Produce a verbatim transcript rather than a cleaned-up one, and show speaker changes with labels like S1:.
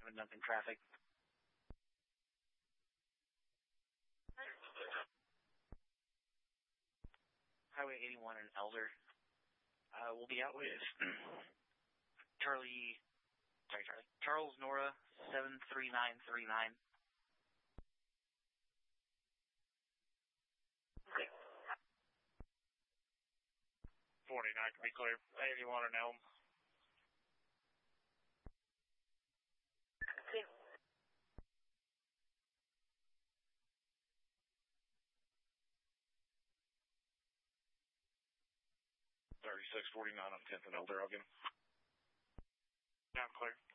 S1: having nothing traffic. Highway eighty-one in Elder. Uh, we'll be out with Charlie, sorry, Charlie, Charles Nora, seven three nine three nine.
S2: forty-nine can be clear. eighty-one in Elm.
S3: Okay.
S2: thirty-six forty-nine on tenth and Elder again. Down clear.